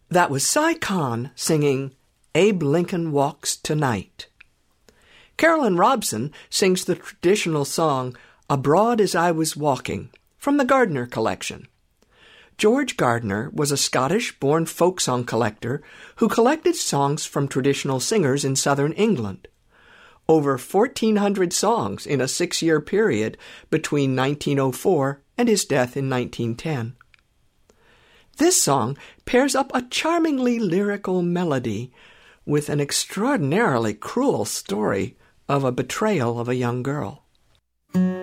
That was Cy Kahn singing Abe Lincoln Walks Tonight. Carolyn Robson sings the traditional song Abroad as I Was Walking from the Gardner collection. George Gardner was a Scottish-born folk song collector who collected songs from traditional singers in southern England. Over 1,400 songs in a 6-year period between 1904 and his death in 1910. This song pairs up a charmingly lyrical melody with an extraordinarily cruel story of a betrayal of a young girl.